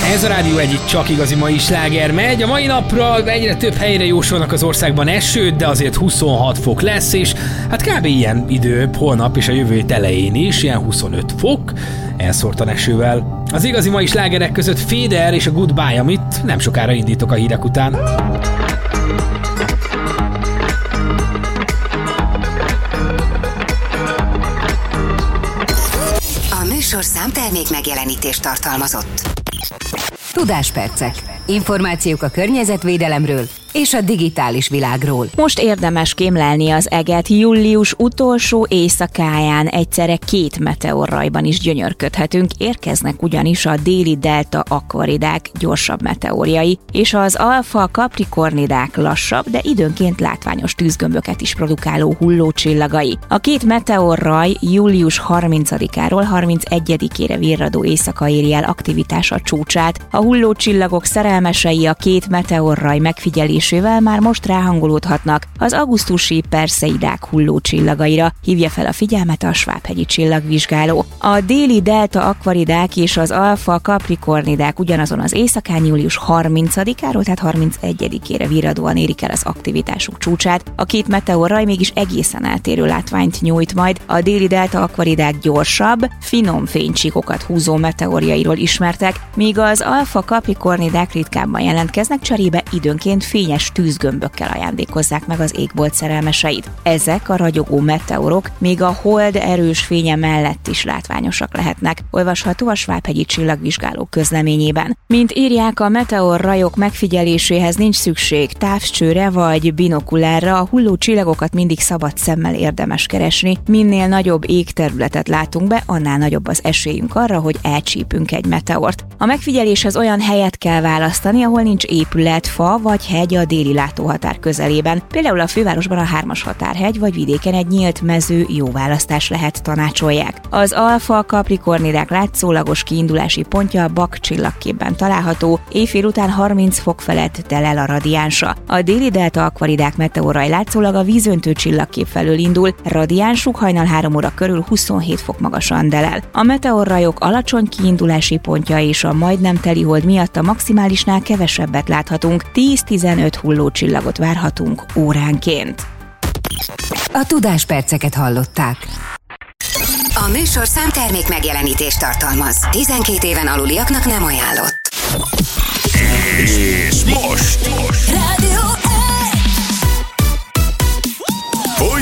Ez a rádió egyik csak igazi mai sláger megy. A mai napra egyre több helyre jósolnak az országban esőt, de azért 26 fok lesz, és hát kb. Ilyen idő holnap és a jövő hét elején is, ilyen 25 fok, elszórtan esővel. Az igazi mai slágerek között Feder és a Goodbye, amit nem sokára indítok a hírek után. A műsorszám termék megjelenítést tartalmazott. Tudáspercek. Információk a környezetvédelemről és a digitális világról. Most érdemes kémlelni az eget. Július utolsó éjszakáján egyszerre 2 meteorrajban is gyönyörködhetünk. Érkeznek ugyanis a déli delta akvaridák gyorsabb meteorjai, és az alfa kaprikornidák lassabb, de időnként látványos tűzgömböket is produkáló hullócsillagai. A 2 meteorraj július 30-áról 31-ére virradó éjszaka éri el aktivitása csúcsát. A hullócsillagok szerelmesei a 2 meteorraj megfigyelésével már most ráhangolódhatnak az augusztusi Perseidák hullócsillagaira, hívja fel a figyelmet a Svábhegyi csillagvizsgáló. A déli delta akvaridák és az alfa kaprikornidák ugyanazon az éjszakán július 30-áról, tehát 31-ére virradóan érik el az aktivitásuk csúcsát. A 2 meteorraj mégis egészen eltérő látványt nyújt majd. A déli delta akvaridák gyorsabb, finom fénycsíkokat húzó meteorjairól ismertek, míg az alfa kaprikornidák ritkábban jelentkeznek, cserébe időnként fényes tűzgömbökkel ajándékozzák meg az égbolt szerelmeseit. Ezek a ragyogó meteorok még a hold erős fénye mellett is látványosak lehetnek, olvasható a Svábhegyi csillagvizsgáló közleményében. Mint írják, a meteorrajok megfigyeléséhez nincs szükség távcsőre vagy binokulárra, a hulló csillagokat mindig szabad szemmel érdemes keresni. Minél nagyobb égterületet látunk be, annál nagyobb az esélyünk arra, hogy elcsípünk egy meteort. A megfigyeléshez olyan helyet kell választani, ahol nincs épület, fa vagy hegy a déli látóhatár közelében. Például a fővárosban a 3-as határhegy, vagy vidéken egy nyílt mező jó választás lehet, tanácsolják. Az alfa kaprikornidák látszólagos kiindulási pontja a Bak csillagképben található, éjfél után 30 fok felett tel el a radiánsa. A déli delta akvaridák meteorraj látszólag a vízöntő csillagkép felől indul, radiánsuk hajnal 3 óra körül 27 fok magasan del el. A meteorrajok alacsony kiindulási pontja és a majdnem teli hold miatt a maximálisnál kevesebbet láthatunk, 10-15 hullócsillagot várhatunk óránként. A tudásperceket hallották. A műsorszám termék megjelenítést tartalmaz. 12 éven aluliaknak nem ajánlott. És most! Rádió